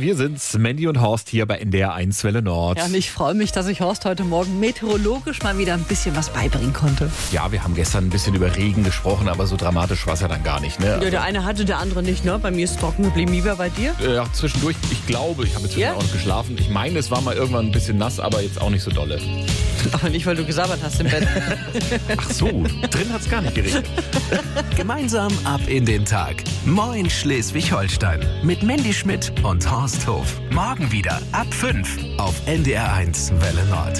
wir sind's, Mandy und Horst hier bei NDR 1 Welle Nord. Ja, und ich freue mich, dass ich Horst heute Morgen meteorologisch mal wieder ein bisschen was beibringen konnte. Ja, wir haben gestern ein bisschen über Regen gesprochen, aber so dramatisch war es ja dann gar nicht. Ne? Ja, der eine hatte, der andere nicht, ne? Bei mir ist es trocken geblieben. Wie war bei dir? Ja, zwischendurch, ich glaube, ich habe inzwischen auch noch geschlafen. Ich meine, es war mal irgendwann ein bisschen nass, aber jetzt auch nicht so dolle. Aber nicht, weil du gesabbert hast im Bett. Ach so, drin hat's gar nicht geregnet. Gemeinsam ab in den Tag. Moin Schleswig-Holstein. Mit Mandy Schmidt und Horst Hof. Morgen wieder ab 5 auf NDR 1 Welle Nord.